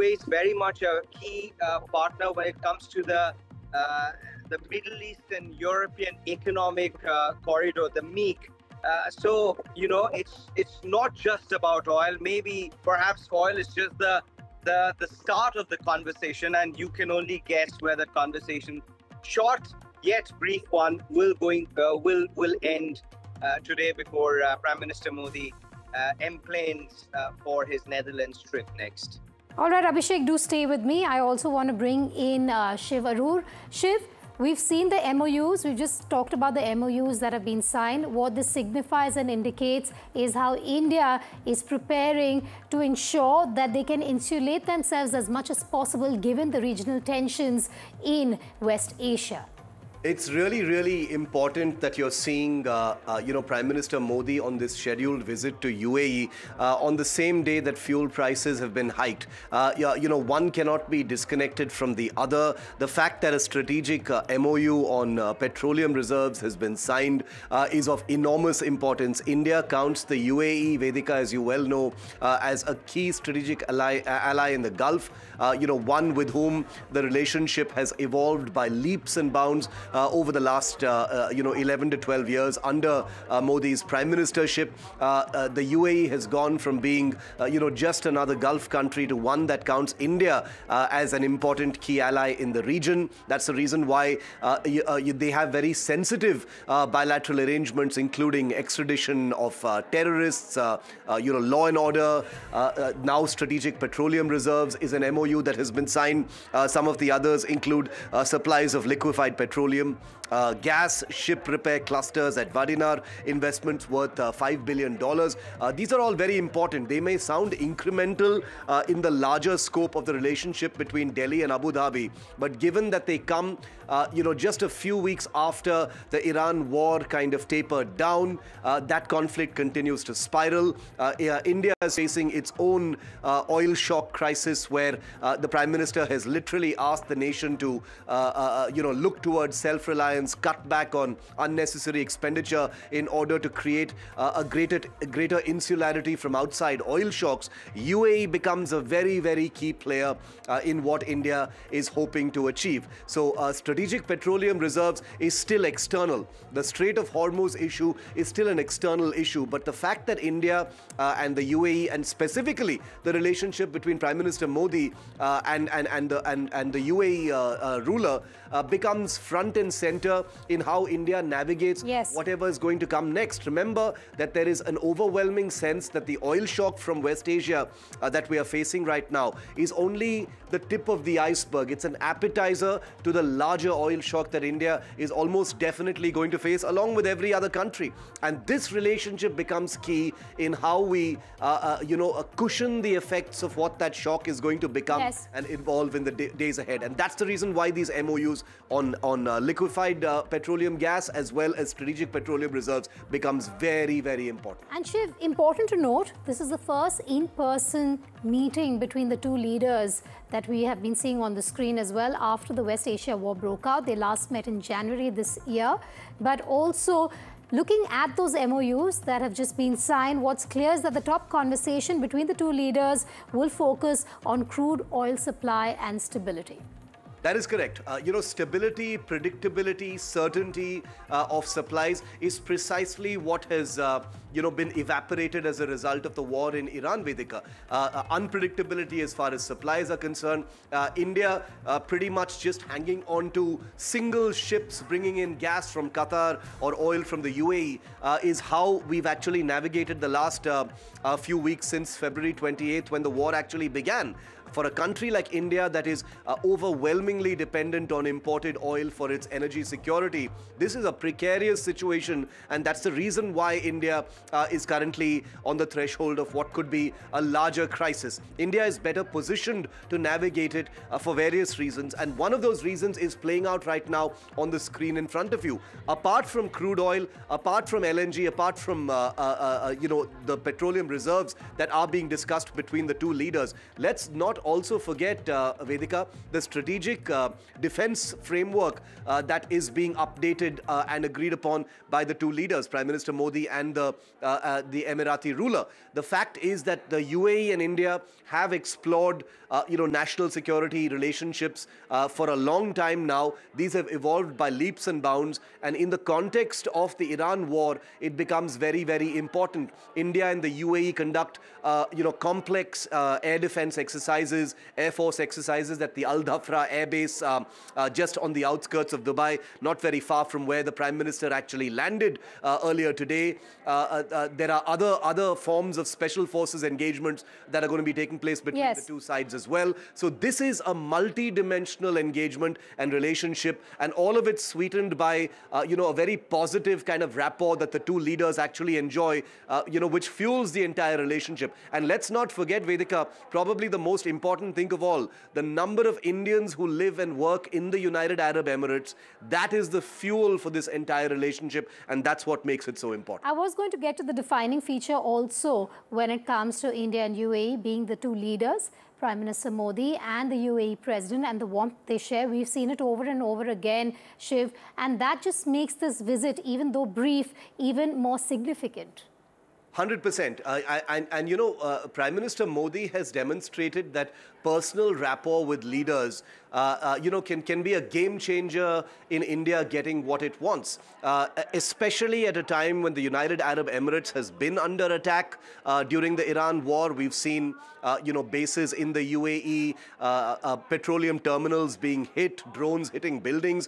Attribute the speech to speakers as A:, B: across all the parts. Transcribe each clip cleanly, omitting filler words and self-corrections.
A: UAE is very much a key partner when it comes to the Middle East and European economic corridor, the MEEC. So it's not just about oil. Maybe perhaps oil is just the start of the conversation, and you can only guess where the conversation, short yet brief one, will end today before Prime Minister Modi emplanes for his Netherlands trip next.
B: All right, Abhishek, do stay with me. I also want to bring in Shiv Arur. Shiv, we've seen the MOUs. We've just talked about the MOUs that have been signed. What this signifies and indicates is how India is preparing to ensure that they can insulate themselves as much as possible given the regional tensions in West Asia.
C: It's really, really important that you're seeing, Prime Minister Modi on this scheduled visit to UAE on the same day that fuel prices have been hiked. One cannot be disconnected from the other. The fact that a strategic MOU on petroleum reserves has been signed is of enormous importance. India counts the UAE, Vedika, as you well know, as a key strategic ally in the Gulf, one with whom the relationship has evolved by leaps and bounds over the last 11 to 12 years under Modi's prime ministership. The UAE has gone from being just another Gulf country to one that counts India as an important key ally in the region. That's the reason why they have very sensitive bilateral arrangements, including extradition of terrorists, law and order. Now strategic petroleum reserves is an MOU that has been signed. Some of the others include supplies of liquefied petroleum, gas, ship repair clusters at Vadinar, investments worth $5 billion. These are all very important. They may sound incremental in the larger scope of the relationship between Delhi and Abu Dhabi, but given that they come just a few weeks after the Iran war kind of tapered down, that conflict continues to spiral. India is facing its own oil shock crisis where the Prime Minister has literally asked the nation to look towards self-reliance, cut back on unnecessary expenditure in order to create a greater insularity from outside oil shocks. UAE becomes a very, very key player in what India is hoping to achieve. So strategic petroleum reserves is still external. The Strait of Hormuz issue is still an external issue, but the fact that India and the UAE, and specifically the relationship between Prime Minister Modi and the UAE ruler becomes front and center in how India navigates whatever is going to come next. Remember that there is an overwhelming sense that the oil shock from West Asia that we are facing right now is only the tip of the iceberg. It's an appetizer to the larger oil shock that India is almost definitely going to face along with every other country. And this relationship becomes key in how we, cushion the effects of what that shock is going to become and evolve in the days ahead. And that's the reason why these MOUs on liquefied petroleum gas as well as strategic petroleum reserves becomes very, very important.
B: And Shiv, important to note, this is the first in-person meeting between the two leaders that we have been seeing on the screen as well after the West Asia war broke out. They last met in January this year, but also looking at those MOUs that have just been signed, what's clear is that the top conversation between the two leaders will focus on crude oil supply and stability.
C: That is correct. Stability, predictability, certainty of supplies is precisely what has, been evaporated as a result of the war in Iran, Vedika. Unpredictability as far as supplies are concerned. India pretty much just hanging on to single ships bringing in gas from Qatar or oil from the UAE is how we've actually navigated the last few weeks since February 28th when the war actually began. For a country like India that is overwhelmingly dependent on imported oil for its energy security, this is a precarious situation, and that's the reason why India is currently on the threshold of what could be a larger crisis. India is better positioned to navigate it for various reasons, and one of those reasons is playing out right now on the screen in front of you. Apart from crude oil, apart from LNG, apart from the petroleum reserves that are being discussed between the two leaders, let's not also forget, Vedika, the strategic defense framework that is being updated and agreed upon by the two leaders, Prime Minister Modi and the Emirati ruler. The fact is that the UAE and India have explored, national security relationships for a long time now. These have evolved by leaps and bounds, and in the context of the Iran war, it becomes very, very important. India and the UAE conduct, complex air defense exercises, air force exercises at the Al Dhafra air base, just on the outskirts of Dubai, not very far from where the Prime Minister actually landed earlier today. There are other forms of special forces engagements that are going to be taking place between the two sides as well. So this is a multi-dimensional engagement and relationship, and all of it sweetened by, a very positive kind of rapport that the two leaders actually enjoy, which fuels the entire relationship. And let's not forget, Vedika, probably the most important thing of all, the number of Indians who live and work in the United Arab Emirates. That is the fuel for this entire relationship, and that's what makes it so important.
B: I was going to get to the defining feature also when it comes to India and UAE being the two leaders, Prime Minister Modi and the UAE President, and the warmth they share. We've seen it over and over again, Shiv, and that just makes this visit, even though brief, even more significant.
C: 100%. Prime Minister Modi has demonstrated that personal rapport with leaders, can be a game changer in India getting what it wants, especially at a time when the United Arab Emirates has been under attack during the Iran war. We've seen, bases in the UAE, petroleum terminals being hit, drones hitting buildings.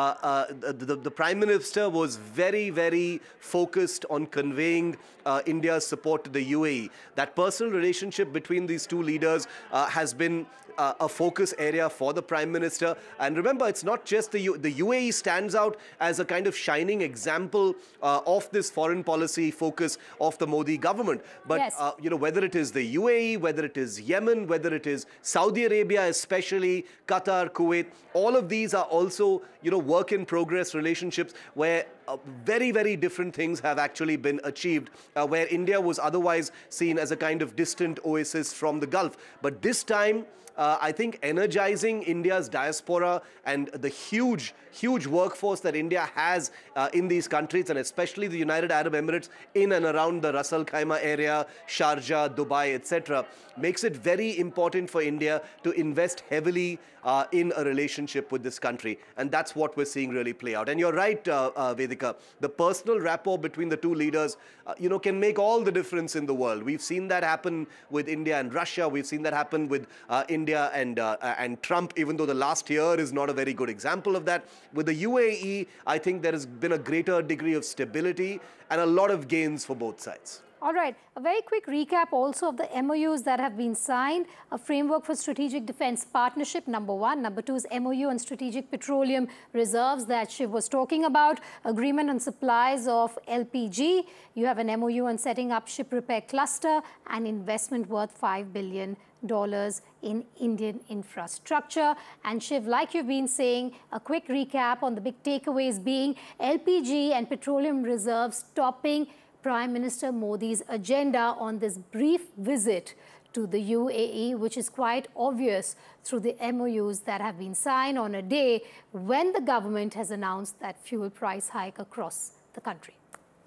C: The Prime Minister was very, very focused on conveying India's support to the UAE. That personal relationship between these two leaders has been a focus area for the Prime Minister. And remember, it's not just the UAE stands out as a kind of shining example of this foreign policy focus of the Modi government. But, whether it is the UAE, whether it is Yemen, whether it is Saudi Arabia, especially Qatar, Kuwait, all of these are also, work in progress relationships where very, very different things have actually been achieved, where India was otherwise seen as a kind of distant oasis from the Gulf. But this time, I think energizing India's diaspora and the huge workforce that India has in these countries, and especially the United Arab Emirates in and around the Ras Al Khaimah area, Sharjah, Dubai, etc., makes it very important for India to invest heavily in a relationship with this country. And that's what we're seeing really play out. And you're right, Vedika, the personal rapport between the two leaders, can make all the difference in the world. We've seen that happen with India and Russia. We've seen that happen with India and Trump, even though the last year is not a very good example of that. With the UAE, I think there has been a greater degree of stability and a lot of gains for both sides.
B: All right, a very quick recap also of the MOUs that have been signed. A framework for strategic defense partnership, number one. Number two is MOU on strategic petroleum reserves that Shiv was talking about. Agreement on supplies of LPG. You have an MOU on setting up ship repair cluster and investment worth $5 billion in Indian infrastructure. And Shiv, like you've been saying, a quick recap on the big takeaways being LPG and petroleum reserves topping Prime Minister Modi's agenda on this brief visit to the UAE, which is quite obvious through the MOUs that have been signed on a day when the government has announced that fuel price hike across the country.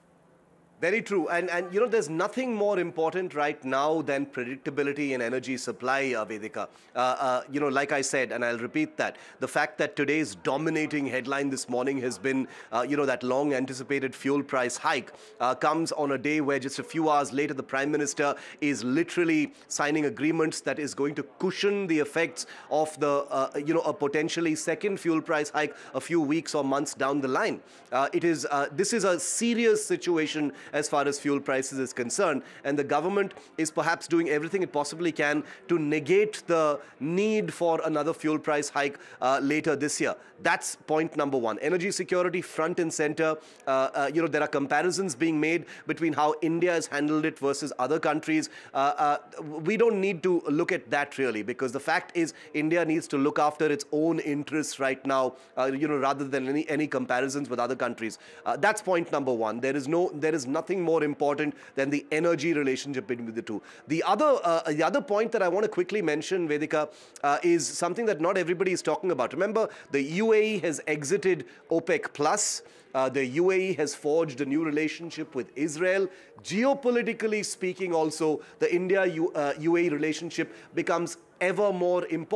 C: Very true. And there's nothing more important right now than predictability in energy supply, Vedika. Like I said, and I'll repeat that, the fact that today's dominating headline this morning has been, that long anticipated fuel price hike comes on a day where just a few hours later, the Prime Minister is literally signing agreements that is going to cushion the effects of the, a potentially second fuel price hike a few weeks or months down the line. This is a serious situation as far as fuel prices is concerned, and the government is perhaps doing everything it possibly can to negate the need for another fuel price hike later this year. That's point number one. Energy security front and center. There are comparisons being made between how India has handled it versus other countries. We don't need to look at that really, because the fact is India needs to look after its own interests right now, rather than any comparisons with other countries. That's point number one. There is nothing more important than the energy relationship between the two. The other point that I want to quickly mention, Vedika, is something that not everybody is talking about. Remember, the UAE has exited OPEC Plus. The UAE has forged a new relationship with Israel. Geopolitically speaking also, the India-UAE relationship becomes ever more important.